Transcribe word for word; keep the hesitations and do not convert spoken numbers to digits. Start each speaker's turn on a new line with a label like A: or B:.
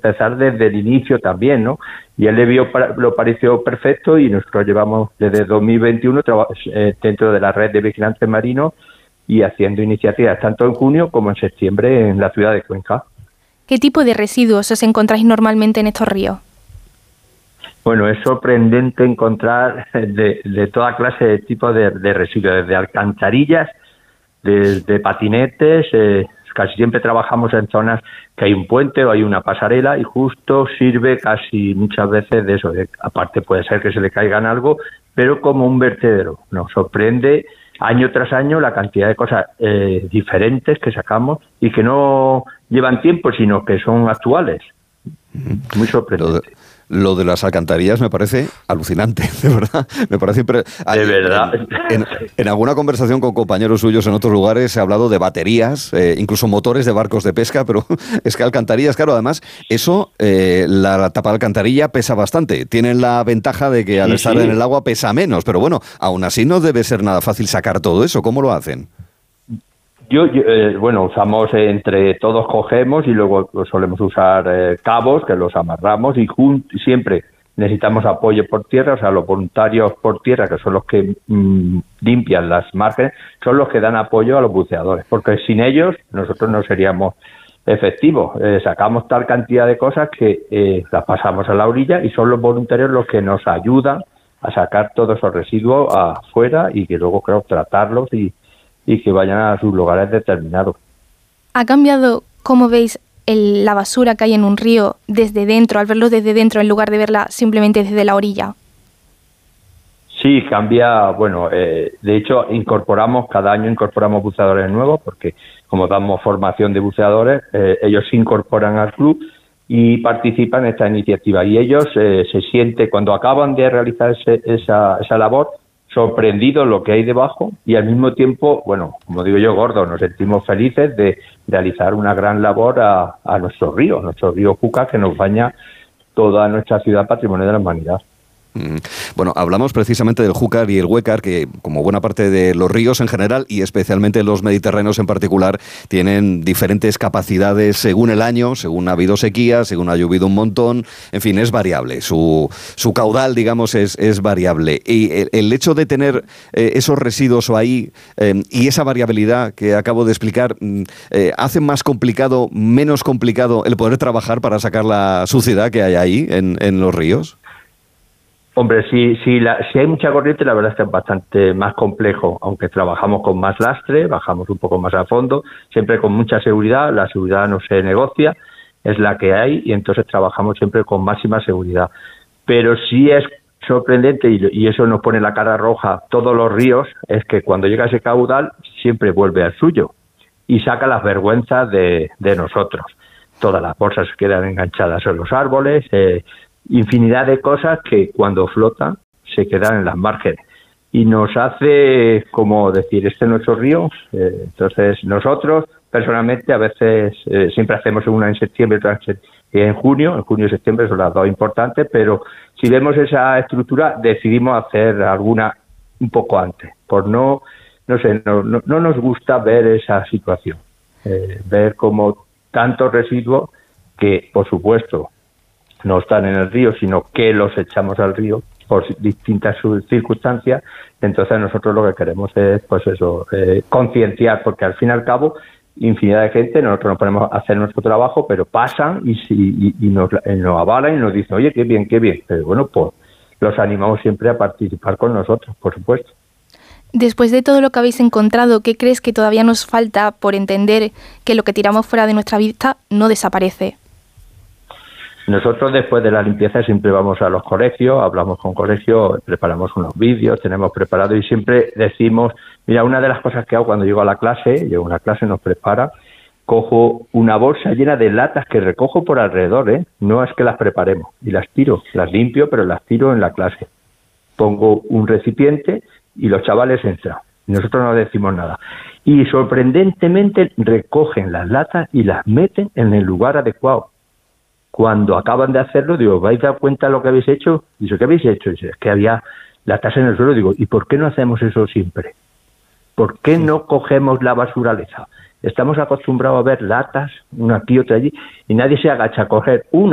A: empezar desde el inicio también, ¿no? Y él le vio, lo pareció perfecto y nosotros llevamos desde dos mil veintiuno eh, dentro de la red de vigilantes marinos y haciendo iniciativas tanto en junio como en septiembre en la ciudad de Cuenca.
B: ¿Qué tipo de residuos os encontráis normalmente en estos ríos?
A: Bueno, es sorprendente encontrar de, de toda clase de tipos de, de residuos, desde alcantarillas, desde patinetes, eh, casi siempre trabajamos en zonas que hay un puente o hay una pasarela y justo sirve casi muchas veces de eso. De, aparte puede ser que se le caigan algo, pero como un vertedero. Nos sorprende año tras año la cantidad de cosas eh, diferentes que sacamos y que no llevan tiempo, sino que son actuales. Muy sorprendente.
C: Lo de las alcantarillas me parece alucinante, de verdad. Me parece impre...
A: De verdad.
C: En, en, en alguna conversación con compañeros suyos en otros lugares se ha hablado de baterías, eh, incluso motores de barcos de pesca, pero es que alcantarillas, claro, además, eso, eh, la, la tapa de alcantarilla pesa bastante. Tienen la ventaja de que al
A: sí,
C: estar
A: sí.
C: en el agua pesa menos, pero bueno, aún así no debe ser nada fácil sacar todo eso. ¿Cómo lo hacen?
A: Yo, yo eh, bueno, usamos eh, entre todos cogemos y luego solemos usar eh, cabos que los amarramos y siempre necesitamos apoyo por tierra, o sea, los voluntarios por tierra, que son los que mmm, limpian las márgenes, son los que dan apoyo a los buceadores, porque sin ellos nosotros no seríamos efectivos. Eh, sacamos tal cantidad de cosas que eh, las pasamos a la orilla y son los voluntarios los que nos ayudan a sacar todos esos residuos afuera y que luego, creo, tratarlos y y que vayan a sus lugares determinados.
B: ¿Ha cambiado, cómo veis, el, la basura que hay en un río desde dentro, al verlo desde dentro, en lugar de verla simplemente desde la orilla?
A: Sí, cambia, bueno, eh, de hecho incorporamos, cada año incorporamos buceadores nuevos, porque como damos formación de buceadores, eh, ellos se incorporan al club y participan en esta iniciativa. Y ellos eh, se sienten, cuando acaban de realizar ese, esa, esa labor, sorprendidos lo que hay debajo y al mismo tiempo, bueno, como digo yo, gordo, nos sentimos felices de realizar una gran labor a, a nuestro río, nuestro río Júcar, que nos baña toda nuestra ciudad patrimonio de la humanidad.
C: Bueno, hablamos precisamente del Júcar y el Huécar, que como buena parte de los ríos en general y especialmente los mediterráneos en particular, tienen diferentes capacidades según el año, según ha habido sequía, según ha llovido un montón, en fin, es variable. Su, su caudal, digamos, es, es variable. Y el, el hecho de tener eh, esos residuos ahí eh, y esa variabilidad que acabo de explicar, eh, ¿hace más complicado, menos complicado el poder trabajar para sacar la suciedad que hay ahí en, en los ríos?
A: Hombre, si, si, la, si hay mucha corriente, la verdad es que es bastante más complejo, aunque trabajamos con más lastre, bajamos un poco más a fondo, siempre con mucha seguridad, la seguridad no se negocia, es la que hay y entonces trabajamos siempre con máxima seguridad. Pero sí es sorprendente y, y eso nos pone la cara roja todos los ríos, es que cuando llega ese caudal siempre vuelve al suyo y saca las vergüenzas de, de nosotros. Todas las bolsas quedan enganchadas en los árboles, eh, infinidad de cosas que cuando flotan se quedan en las márgenes y nos hace como decir, este es nuestro río. Eh, entonces nosotros personalmente a veces eh, siempre hacemos una en septiembre, otra en junio, en junio y septiembre son las dos importantes, pero si vemos esa estructura decidimos hacer alguna un poco antes, por no, no sé, no, no, no nos gusta ver esa situación, eh, ver como tantos residuos que por supuesto no están en el río, sino que los echamos al río por distintas circunstancias. Entonces nosotros lo que queremos es, pues eso, eh, concienciar, porque al fin y al cabo, infinidad de gente, nosotros nos ponemos a hacer nuestro trabajo, pero pasan y, y, y nos, nos avalan y nos dicen, oye, qué bien, qué bien. Pero bueno, pues los animamos siempre a participar con nosotros, por supuesto.
B: Después de todo lo que habéis encontrado, ¿qué crees que todavía nos falta por entender que lo que tiramos fuera de nuestra vista no desaparece?
A: Nosotros después de la limpieza siempre vamos a los colegios, hablamos con colegios, preparamos unos vídeos, tenemos preparado y siempre decimos, mira, una de las cosas que hago cuando llego a la clase, llego a una clase, nos prepara, cojo una bolsa llena de latas que recojo por alrededor, ¿eh? No es que las preparemos y las tiro, las limpio, pero las tiro en la clase. Pongo un recipiente y los chavales entran. Nosotros no decimos nada. Y sorprendentemente recogen las latas y las meten en el lugar adecuado. Cuando acaban de hacerlo, digo, ¿vais a dar cuenta de lo que habéis hecho? Dice, ¿qué habéis hecho? Dice, es que había latas en el suelo. Digo, ¿y por qué no hacemos eso siempre? ¿Por qué no cogemos la basuraleza? Estamos acostumbrados a ver latas, una aquí, otra allí, y nadie se agacha a coger una